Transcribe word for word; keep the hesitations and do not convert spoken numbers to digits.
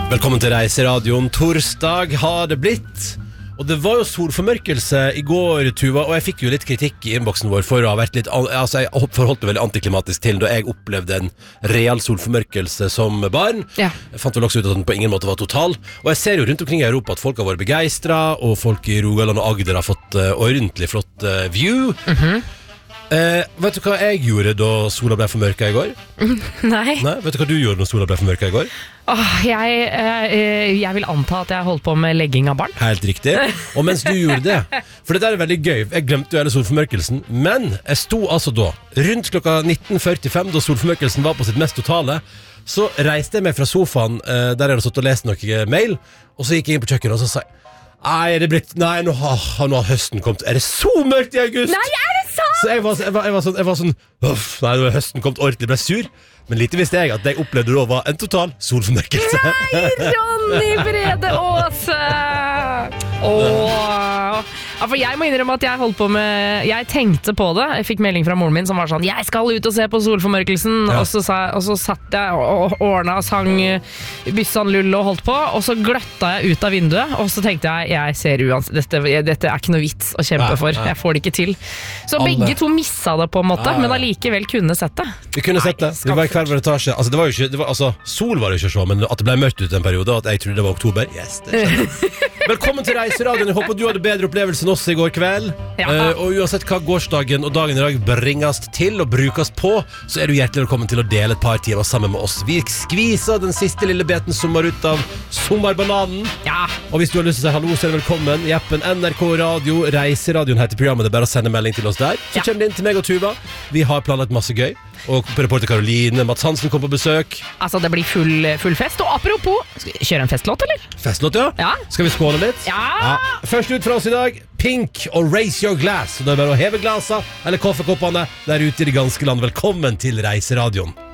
Velkommen til Reiseradioen. Torsdag har det blitt. Og det var jo solformørkelse i går, Tuva, og jeg fikk jo litt kritikk i innboksen vår for å ha vært litt, altså jeg forholdt meg veldig antiklimatisk til da jeg opplevde en real solformørkelse som barn. Ja. Jeg fant vel også ut at den på ingen måte var total. Og jeg ser jo rundt omkring i Europa at folk har vært begeistret, og folk i Rogaland og Agder har fått uh, ordentlig flott uh, view. Mhm. Eh, vet du hva jeg gjorde da sola ble for mørka i går? Nei. Nei. Vet du hva du gjorde når sola ble for mørka i går? Åh, jeg, eh, jeg vil anta at jeg holdt på med legging av barn. Helt riktig. Og mens du gjorde det, for det der er veldig gøy, jeg glemte jo hele solformørkelsen, men jeg sto altså da rundt klokka nitten førtifem, da solformørkelsen var på sitt mest totale. Så reiste jeg meg fra sofaen eh, der jeg hadde stått og lest noe mail, og så gikk jeg inn på kjøkkenet og så sa jeg, Nei, er det blitt, nei nå, har, nå har høsten kommet. Er det så mørkt i august? Nei, er det sant? Så jeg var, jeg var, jeg var sånn, jeg var sånn Uff, nei, nå har høsten kommet ordentlig, ble sur. Men lite visste jeg at det jeg opplevde da var en total solformørkelse. Nei, Ronny Brede Aase! Åh. Ja, for jeg må innrømme at jeg holdt på med Jeg tenkte på det. Jeg fikk melding fra moren min som var sånn Jeg skal ut og se på solformørkelsen. Ja. Og, så sa, og så satt jeg og ordna og sang Byssan Lull og holdt på. Og så gløtta jeg ut av vinduet. Og så tenkte jeg Jeg ser uansett dette, dette er ikke noe vits å kjempe ja, for. Ja. Jeg får det ikke til. Så Alle. begge to missa det på en måte, ja, ja. Men allikevel kunne sett det. Vi kunne sett det. Vi var i hver vår etasje. Altså, det var jo ikke, det var, altså, sol var det ikke så, men at det ble mørkt ut en periode, og at jeg trodde det var oktober. Yes, det Velkommen til Reiseradioen. Jeg håper du hadde bedre opplevelse enn oss i går kveld. Ja. Uh, og uansett hva gårsdagen og dagen i dag bringes til og brukes på, så er du hjertelig velkommen til å dele et par timer sammen med oss. Vi skviser den siste lille beten sommer ut av sommarbananen. Ja. Og hvis du har lyst til å si hallo, så er du velkommen. I appen N R K Radio, Reiseradioen heter programmet. Det er bare å sende melding til oss der. Så ja. Kommer det inn til meg og Tuva. Vi har planlagt masse gøy. Og reporter Karoline, Mats Hansen kom på besøk. Altså det blir full, full fest. Og apropos, skal vi kjøre en festlåt, eller? Festlåt, ja. ja Skal vi skåle litt? Ja. ja Først ut fra oss i dag, Pink og Raise Your Glass. Så det er bare å heve glasa eller kaffekoppene der ute i det ganske land. Velkommen til Reiseradioen.